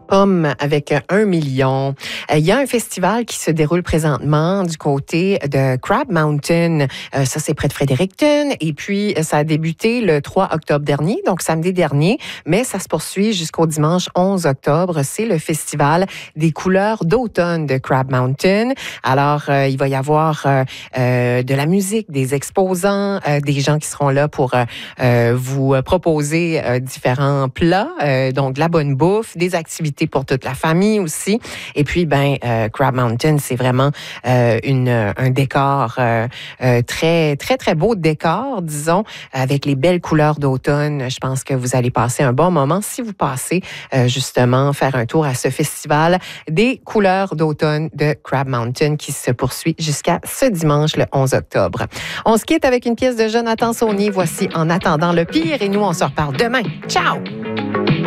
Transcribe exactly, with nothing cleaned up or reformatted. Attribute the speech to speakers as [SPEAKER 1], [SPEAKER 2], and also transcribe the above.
[SPEAKER 1] Pomme avec un million. Il y a un festival qui se déroule présentement du côté de Crab Mountain. Ça, c'est près de Fredericton. Et puis, ça a débuté le trois octobre dernier, donc samedi dernier, mais ça se poursuit jusqu'au dimanche onze octobre. C'est le festival des couleurs d'automne de Crab Mountain. Alors, euh, il va y avoir euh, euh, de la musique, des exposants, euh, des gens qui seront là pour euh, vous proposer euh, différents plats, euh, donc de la bonne bouffe, des activités pour toute la famille aussi. Et puis, ben, euh, Crab Mountain, c'est vraiment euh, une, un décor euh, euh, très, très, très beau décor, disons, avec les belles couleurs d'automne. Je pense que vous allez passer un bon moment si vous passez euh, justement faire un tour à ce festival des couleurs d'automne de Crab Mountain qui se poursuit jusqu'à ce dimanche, le onze octobre. On se quitte avec une pièce de Jonathan Saunier. Voici En attendant le pire et nous, on se reparle demain. Ciao!